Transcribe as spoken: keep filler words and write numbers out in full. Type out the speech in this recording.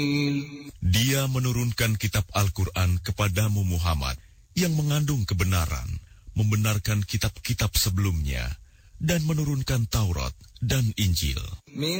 Dia menurunkan kitab Al-Quran kepadamu Muhammad yang mengandung kebenaran, membenarkan kitab-kitab sebelumnya, dan menurunkan Taurat dan Injil.